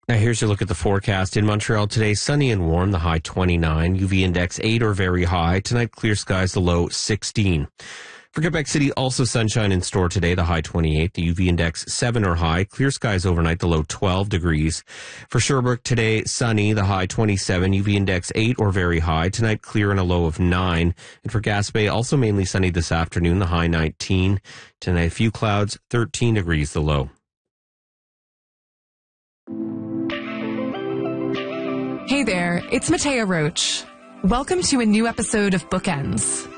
Now here's your look at the forecast. In Montreal today, sunny and warm, the high 29. UV index 8 or very high. Tonight, clear skies, the low 16. For Quebec City, also sunshine in store today, the high 28. The UV index 7 or high. Clear skies overnight, the low 12 degrees. For Sherbrooke today, sunny, the high 27. UV index 8 or very high. Tonight, clear and a low of 9. And for Gaspé, also mainly sunny this afternoon, the high 19. Tonight, a few clouds, 13 degrees, the low. Hey there, it's Matea Roach. Welcome to a new episode of Bookends.